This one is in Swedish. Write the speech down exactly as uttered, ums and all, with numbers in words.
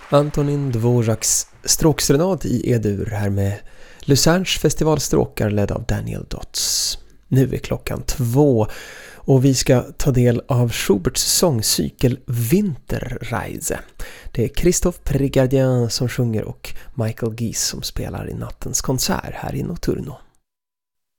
Antonin Dvoraks stråkserenad i E-dur här med Lucernes festivalstråkar ledd av Daniel Dotz. Nu är klockan två och vi ska ta del av Schuberts sångcykel Winterreise. Det är Christophe Prigardien som sjunger och Michael Gies som spelar i nattens konsert här i Notturno.